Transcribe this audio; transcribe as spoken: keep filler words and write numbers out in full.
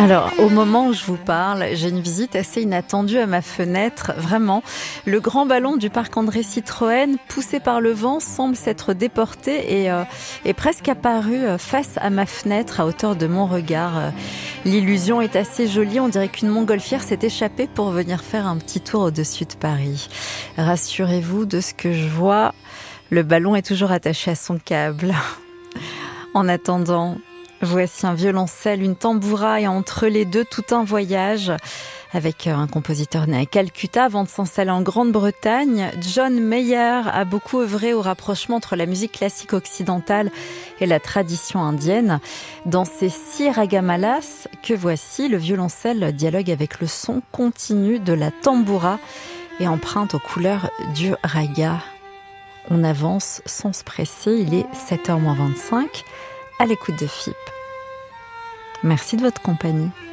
Alors, au moment où je vous parle, j'ai une visite assez inattendue à ma fenêtre. Vraiment, le grand ballon du parc André Citroën, poussé par le vent, semble s'être déporté et euh, est presque apparu euh, face à ma fenêtre, à hauteur de mon regard. Euh, L'illusion est assez jolie. On dirait qu'une montgolfière s'est échappée pour venir faire un petit tour au-dessus de Paris. Rassurez-vous de ce que je vois. Le ballon est toujours attaché à son câble. En attendant, voici un violoncelle, une tamboura et entre les deux tout un voyage avec un compositeur né à Calcutta avant de s'installer en Grande-Bretagne. John Mayer a beaucoup œuvré au rapprochement entre la musique classique occidentale et la tradition indienne. Dans ces six ragamalas que voici, le violoncelle dialogue avec le son continu de la tamboura et emprunte aux couleurs du raga. On avance sans se presser, il est sept heures moins vingt-cinq à l'écoute de F I P. Merci de votre compagnie.